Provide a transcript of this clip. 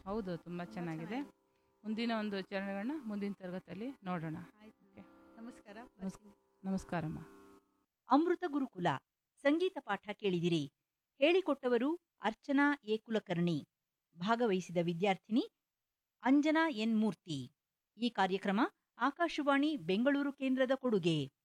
ಹೌದು, ತುಂಬ ಚೆನ್ನಾಗಿದೆ. ಮುಂದಿನ ಒಂದು ಚರಣಗಳನ್ನ ಮುಂದಿನ ತರಗತಿಯಲ್ಲಿ ನೋಡೋಣ. ಓಕೆ. ನಮಸ್ಕಾರ. ನಮಸ್ಕಾರಮ್ಮ. ಅಮೃತ ಗುರುಕುಲ ಸಂಗೀತ ಪಾಠ ಕೇಳಿದಿರಿ. ಹೇಳಿಕೊಟ್ಟವರು ಅರ್ಚನಾ ಎ ಕುಲಕರ್ಣಿ. ಭಾಗವಹಿಸಿದ ವಿದ್ಯಾರ್ಥಿನಿ ಅಂಜನಾ ಎನ್ ಮೂರ್ತಿ. ಈ ಕಾರ್ಯಕ್ರಮ ಆಕಾಶವಾಣಿ ಬೆಂಗಳೂರು ಕೇಂದ್ರದ ಕೊಡುಗೆ.